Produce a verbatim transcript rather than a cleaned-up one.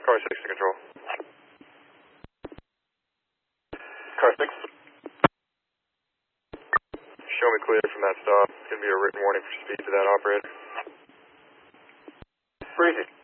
Car six to control. Car six. Show me clear from that stop. It's going to be a written warning for speed to that operator. Breezy.